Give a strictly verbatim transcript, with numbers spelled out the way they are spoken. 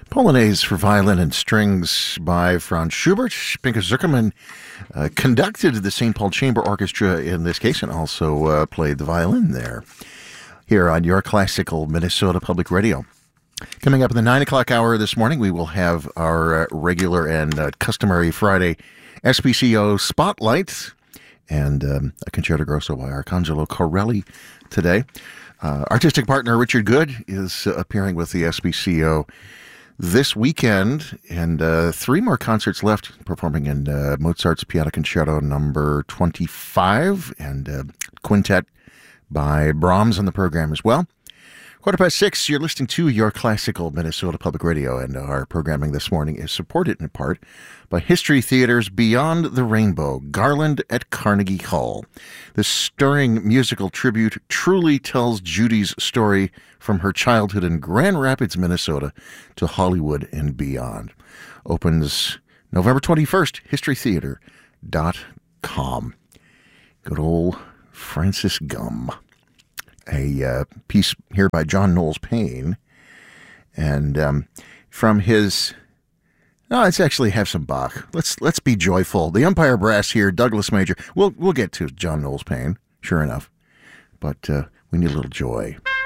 Polonaise for violin and strings by Franz Schubert. Pinka Zuckerman uh, conducted the Saint Paul Chamber Orchestra in this case and also uh, played the violin there. Here on your classical Minnesota Public Radio. Coming up in the nine o'clock hour this morning, we will have our uh, regular and uh, customary Friday S P C O Spotlight and um, a concerto grosso by Arcangelo Corelli today. Uh, artistic partner Richard Good is uh, appearing with the S P C O this weekend, and uh, three more concerts left, performing in uh, Mozart's Piano Concerto number twenty-five and uh, quintet by Brahms on the program as well. Quarter past six, you're listening to your classical Minnesota Public Radio, and our programming this morning is supported in part by History Theater's Beyond the Rainbow, Garland at Carnegie Hall. This stirring musical tribute truly tells Judy's story from her childhood in Grand Rapids, Minnesota, to Hollywood and beyond. Opens November twenty-first, history theater dot com. Good old Francis Gum. A uh, piece here by John Knowles Payne, and um, from his. No, let's actually have some Bach. Let's let's be joyful. The umpire brass here, Douglas Major. We'll we'll get to John Knowles Payne, sure enough, but uh, we need a little joy.